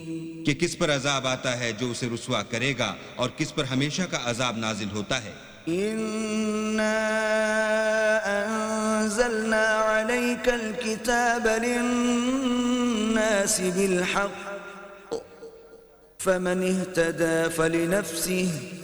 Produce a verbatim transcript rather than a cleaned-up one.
कि किस पर अजाब आता है जो उसे रुसवा करेगा और किस पर हमेशा का अजाब नाजिल होता है। इन्ना अंज़लना अलैकल किताब लिन्नासि बिलहक़्क़ फमन इह्तदा फलिनफ्सिहि